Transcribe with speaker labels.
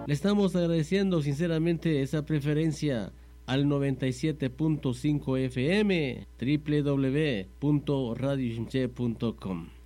Speaker 1: Le estamos agradeciendo sinceramente esa preferencia al 97.5 FM, www.radiochimche.com.